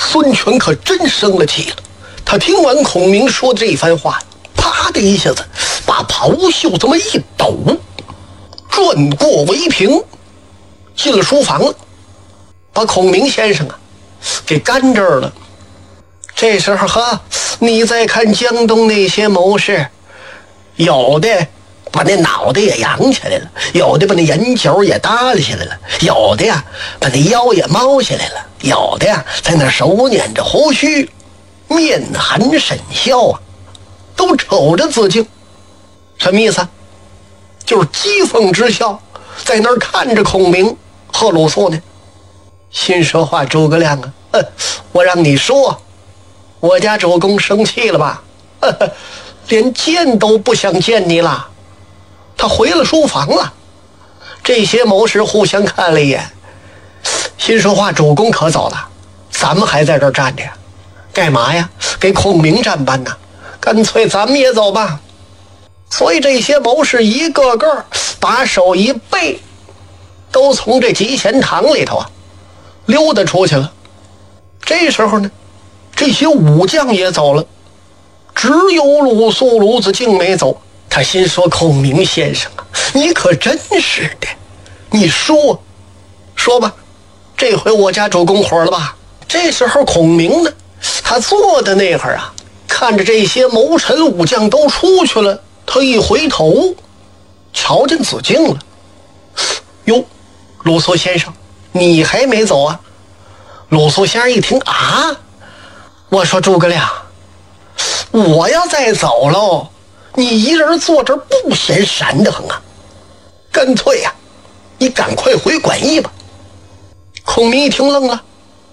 孙权可真生了气了。他听完孔明说的这番话，啪的一下子把袍袖这么一抖，转过围屏，进了书房了，把孔明先生给干这儿了。这时候你再看江东那些谋士，有的把那脑袋也扬起来了，有的把那眼角也耷拉下来了，有的把那腰也猫下来了，有的在那手捻着胡须，面含沈笑都瞅着子敬。什么意思？就是讥讽之笑，在那儿看着孔明和鲁肃呢。心说话，诸葛亮我让你说，我家主公生气了吧？连见都不想见你了。他回了书房了。这些谋士互相看了一眼，心说话，主公可走了，咱们还在这儿站着呀？干嘛呀？给孔明站班呢？干脆咱们也走吧。所以这些谋士一个个把手一背，都从这集贤堂里头溜达出去了。这时候呢，这些武将也走了，只有鲁肃、鲁子敬没走。他心说，孔明先生你可真是的，你说吧，这回我家主公火了吧？这时候孔明呢，他坐在那会儿看着这些谋臣武将都出去了，他一回头瞧见子敬了。哟，鲁肃先生你还没走啊？鲁肃先生一听我说诸葛亮，我要再走喽，你一人坐这儿不嫌闪得很干脆你赶快回馆驿吧。孔明一听愣了，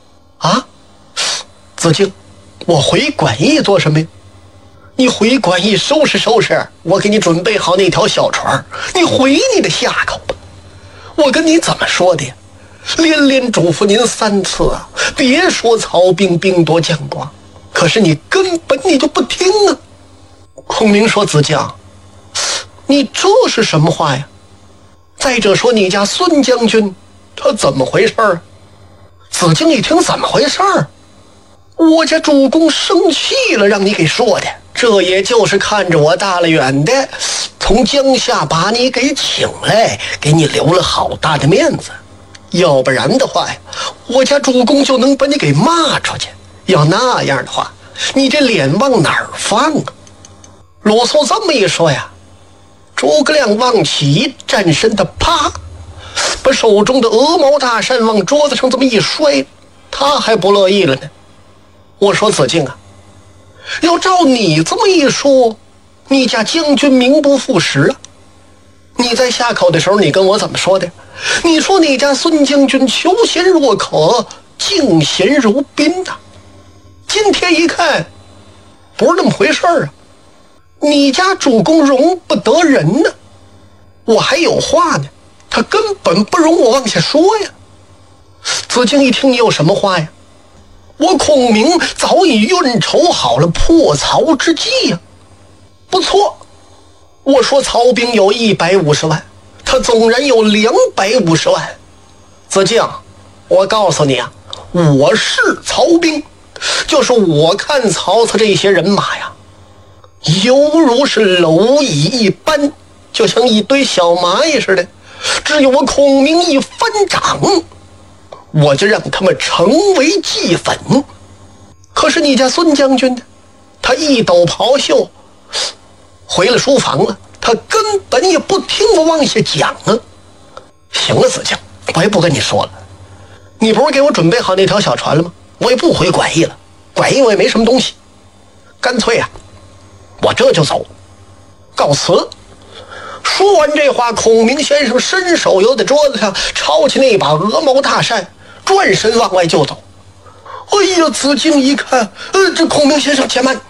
子敬，我回馆驿做什么呀？你回馆驿收拾收拾，我给你准备好那条小船，你回你的下口吧。我跟你怎么说的呀？连连嘱咐您3次别说曹兵兵多将广，可是你根本你就不听孔明说，子敬，你这是什么话呀？再者说你家孙将军他怎么回事子敬一听，怎么回事我家主公生气了，让你给说的。这也就是看着我大老远的从江夏把你给请来，给你留了好大的面子，要不然的话我家主公就能把你给骂出去。要那样的话，你这脸往哪儿放鲁肃这么一说诸葛亮往起站身的，啪，把手中的鹅毛大扇往桌子上这么一摔，他还不乐意了呢。我说子敬要照你这么一说，你家将军名不副实你在下口的时候，你跟我怎么说的？你说你家孙将军求贤若渴，敬贤如宾今天一看，不是那么回事你家主公容不得人呢。我还有话呢，他根本不容我往下说呀。子敬一听，你有什么话呀？我孔明早已运筹好了破曹之计不错，我说曹兵有150万，他总然有250万。子敬，我告诉你我是曹兵，就是我看曹操这些人马犹如是蝼蚁一般，就像一堆小蚂蚁似的，只有我孔明一翻掌，我就让他们成为齑粉。可是你家孙将军呢？他一抖袍袖回了书房了，他根本也不听我往下讲行了，子敬，我也不跟你说了，你不是给我准备好那条小船了吗？我也不回馆驿了，馆驿我也没什么东西，干脆我这就走，告辞。说完这话，孔明先生伸手由在桌子上抄起那把鹅毛大扇，转身往外就走。哎呀，子敬一看，这孔明先生且慢。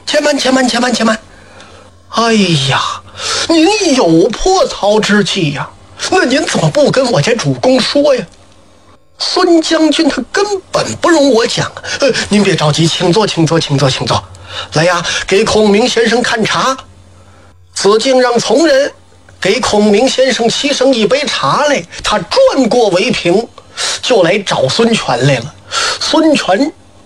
哎呀，您有破曹之计那您怎么不跟我家主公说呀？孙将军他根本不容我讲您别着急，请坐。来给孔明先生看茶。子敬让从人给孔明先生沏上一杯茶来，他转过围屏就来找孙权来了。孙权